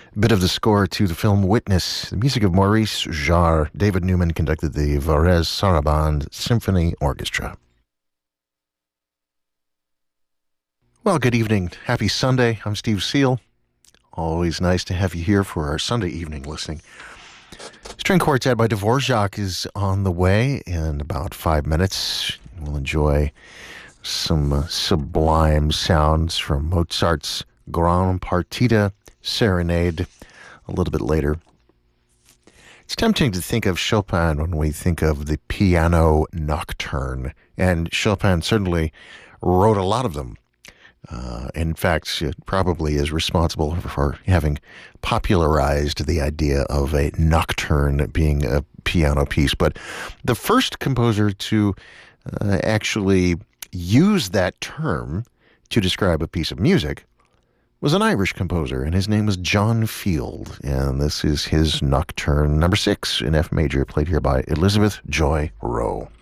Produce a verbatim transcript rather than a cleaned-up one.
Bit of the score to the film Witness, the music of Maurice Jarre. David Newman conducted the Varese Sarabande Symphony Orchestra. Well, good evening. Happy Sunday. I'm Steve Seal. Always nice to have you here for our Sunday evening listening. String Quartet by Dvorak is on the way in about five minutes. We'll enjoy some uh, sublime sounds from Mozart's Grand Partita Serenade a little bit later. It's tempting to think of Chopin when we think of the piano nocturne, and Chopin certainly wrote a lot of them. Uh, in fact, it probably is responsible for having popularized the idea of a nocturne being a piano piece. But the first composer to uh, actually use that term to describe a piece of music was an Irish composer, and his name was John Field, and this is his Nocturne number six in F major, played here by Elizabeth Joy Rowe.